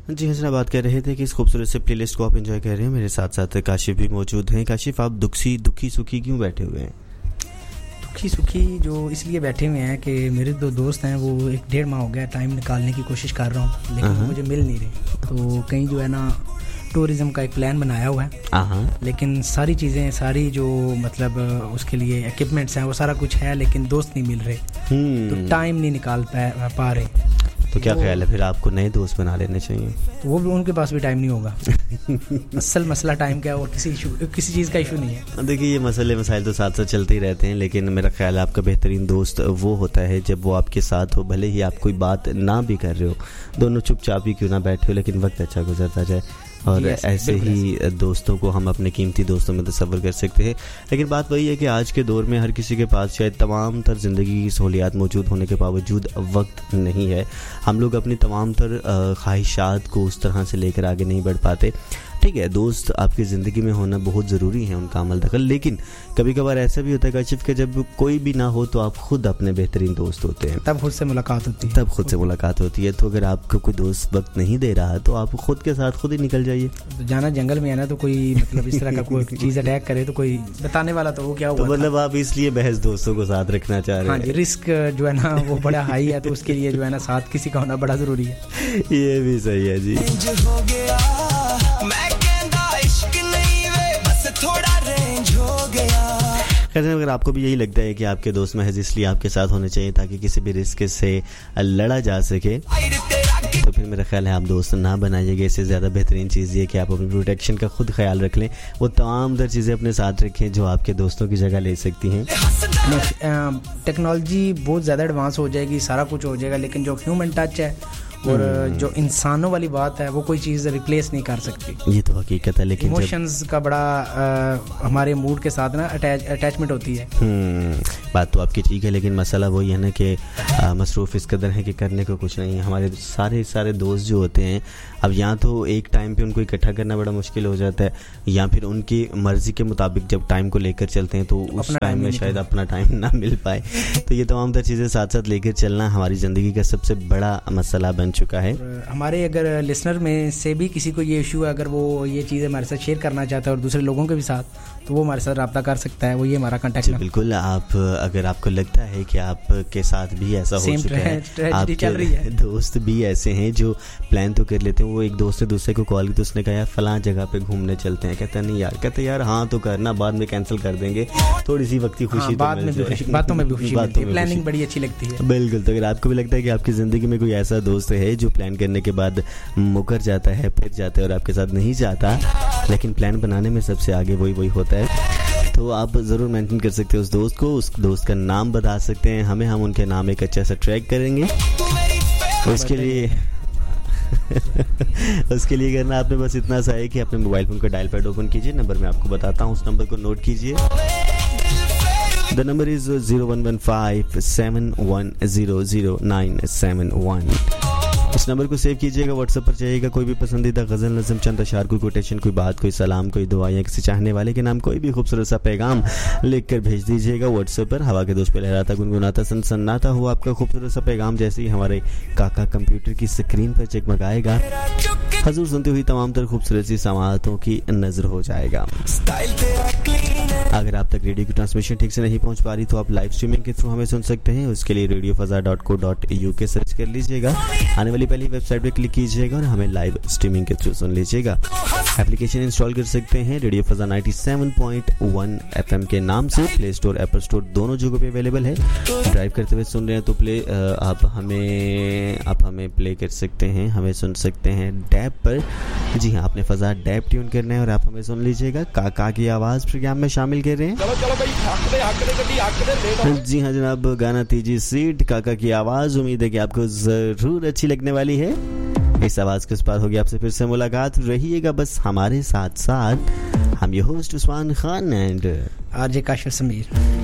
जी हाँ, बात कर रहे थे कि इस खूबसूरत से प्लेलिस्ट को आप एंजॉय कर रहे हैं। मेरे साथ साथ काशिफ भी मौजूद हैं। काशिफ, आप दुखी सुखी क्यों बैठे हुए हैं? दुखी सुखी जो इसलिए बैठे हुए हैं कि मेरे दो दोस्त हैं, वो 1-1.5 माह हो गया टाइम निकालने की कोशिश कर रहा हूँ, लेकिन मुझे मिल नहीं रहे। तो कहीं जो है ना टूरिज़्म का एक प्लान बनाया हुआ है, लेकिन सारी चीज़ें सारी जो मतलब उसके लिए इक्विपमेंट्स हैं वो सारा कुछ है, लेकिन दोस्त नहीं मिल रहे, तो टाइम नहीं निकाल पा रहे। तो क्या ख्याल है, फिर आपको नए दोस्त बना लेने चाहिए? तो वो भी उनके पास भी टाइम नहीं होगा। असल मसला टाइम का है और किसी चीज़ का इशू नहीं है। देखिए, ये मसले मसाइल तो साथ साथ चलते ही रहते हैं, लेकिन मेरा ख्याल है आपका बेहतरीन दोस्त वो होता है जब वो आपके साथ हो, भले ही आप कोई बात ना भी कर रहे हो, दोनों चुपचाप ही क्यों ना बैठे हो, लेकिन वक्त अच्छा गुजरता जाए। और ऐसे ही दोस्तों को हम अपने कीमती दोस्तों में तस्वर कर सकते हैं। लेकिन बात वही है कि आज के दौर में हर किसी के पास शायद तमाम तर ज़िंदगी की सहूलियात मौजूद होने के बावजूद वक्त नहीं है। हम लोग अपनी तमाम तर ख्वाहिशात को उस तरह से लेकर आगे नहीं बढ़ पाते। ठीक है, दोस्त आपकी ज़िंदगी में होना बहुत ज़रूरी है, उनका अमल दखल, लेकिन कभी कभार ऐसा भी होता है काशिफ कि जब कोई भी ना हो तो आप खुद अपने बेहतरीन दोस्त होते हैं, तब खुद से मुलाकात होती है। तो अगर आपको कोई दोस्त वक्त नहीं दे रहा तो आप खुद के साथ खुद ही निकल जाइए। तो जाना जंगल में है ना, तो कोई मतलब इस तरह का कोई चीज़ अटैक करे तो कोई बताने वाला तो वो क्या हुआ। तो मतलब आप इसलिए बहस दोस्तों को साथ रखना चाह रहे हैं? हाँ जी, रिस्क जो है ना वो बड़ा हाई है, तो उसके लिए जो है ना साथ किसी का होना बड़ा ज़रूरी है। ये भी सही है जी। अगर आपको भी यही लगता है कि आपके दोस्त महज इसलिए आपके साथ होने चाहिए ताकि किसी भी रिस्क से लड़ा जा सके, तो फिर मेरा ख्याल है आप दोस्त ना बनाइएगा। इससे ज़्यादा बेहतरीन चीज़ ये कि आप अपनी प्रोटेक्शन का खुद ख्याल रख लें, वो तमाम दर चीज़ें अपने साथ रखें जो आपके दोस्तों की जगह ले सकती हैं। टेक्नोलॉजी बहुत ज़्यादा एडवांस हो जाएगी, सारा कुछ हो जाएगा, लेकिन जो ह्यूमन टच है और जो इंसानों वाली बात है वो कोई चीज़ रिप्लेस नहीं कर सकती। ये तो हकीकत है, लेकिन इमोशंस का बड़ा हमारे मूड के साथ ना अटैचमेंट होती है। बात तो आपकी ठीक है, लेकिन मसला वही है ना कि मसरूफ़ इस कदर है कि करने को कुछ नहीं है। हमारे सारे दोस्त जो होते हैं, अब या तो एक टाइम पे उनको इकट्ठा करना बड़ा मुश्किल हो जाता है, या फिर उनकी मर्ज़ी के मुताबिक जब टाइम को लेकर चलते हैं तो उस टाइम में शायद अपना टाइम ना मिल पाए। तो ये तमाम तर चीज़ें साथ साथ लेकर चलना हमारी ज़िंदगी का सबसे बड़ा मसला बन चुका है। हमारे अगर लिसनर में से भी किसी को ये इशू है, अगर वो ये चीज़ हमारे साथ शेयर करना चाहता है और दूसरे लोगों के भी साथ, तो वो हमारे साथ रब्ता कर सकता है। वो ये हमारा कॉन्टैक्ट है। बिल्कुल, आप अगर आपको लगता है कि आपके साथ भी ऐसा हो चुका है, आपके दोस्त भी ऐसे हैं जो प्लान तो कर लेते हैं, वो एक दोस्त ने दूसरे को कॉल की तो उसने कहा यार फलां जगह पे घूमने चलते हैं, कहता नहीं यार, कहते यार हाँ तो करना, बाद में कैंसिल कर देंगे, थोड़ी सी वक्ती खुशी बाद में बातों में भी खुशी मिलती है, प्लानिंग बड़ी अच्छी लगती है। बिल्कुल, तो अगर आपको भी लगता है कि आपकी ज़िंदगी में कोई ऐसा दोस्त है जो प्लान करने के बाद मुकर जाता है, फिर जाता है और आपके साथ नहीं जाता, लेकिन प्लान बनाने में सबसे आगे वही होता है, तो आप ज़रूर मेंशन कर सकते हैं उस दोस्त को, उस दोस्त का नाम बता सकते हैं हमें, हम उनके नाम एक अच्छा सा ट्रैक करेंगे। उसके लिए करना आपने बस इतना सा है कि अपने मोबाइल फ़ोन का डायल पैड ओपन कीजिए, नंबर मैं आपको बताता हूँ, उस नंबर को नोट कीजिए। The number is 011571000971। उस नंबर को सेव कीजिएगा, व्हाट्सएप पर चाहिएगा कोई भी पसंदीदा गज़ल, नज़म, चंद अशार, कोई कोटेशन, कोई बात, कोई सलाम, कोई दुआ या किसी चाहने वाले के नाम कोई भी खूबसूरत सा पैगाम लिख कर भेज दीजिएगा व्हाट्सएप पर। हवा के दोस्त पे लहराता गुनगुनाता सनसनाता हुआ आपका खूबसूरत सा पैगाम जैसे ही हमारे काका कंप्यूटर की स्क्रीन पर चकमकाएगा, हजूर सुनते हुई तमाम तर खूबसूरत सी समाअतों की नज़र हो जाएगा। अगर आप तक रेडियो की ट्रांसमिशन ठीक से नहीं पहुंच पा रही तो आप लाइव स्ट्रीमिंग के थ्रू हमें सुन सकते हैं। उसके लिए radiofazar.co.uk सर्च कर लीजिएगा, आने वाली पहली वेबसाइट पे क्लिक कीजिएगा और हमें लाइव स्ट्रीमिंग के थ्रू सुन लीजिएगा। एप्लीकेशन इंस्टॉल कर सकते हैं रेडियो फज़ा 97.1 FM के नाम से, प्ले स्टोर, एप्पल स्टोर दोनों जगहों पे अवेलेबल है। ड्राइव करते हुए सुन रहे हैं तो आप हमें प्ले कर सकते हैं, हमें सुन सकते हैं डैब पर। जी हाँ, आपने फज़ा डैब ट्यून करना है और आप हमें सुन लीजिएगा। काका की आवाज़ प्रोग्राम में शामिल कर रहे हैं। जी हाँ जनाब, गाना तीजी सीट, काका की आवाज़, उम्मीद है कि आपको ज़रूर अच्छी लगने वाली है। इस आवाज़ के उस पार होगी आपसे फिर से मुलाकात, रहिएगा बस हमारे साथ साथ। हम ये host Usman Khan and RJ Kashif Sameer.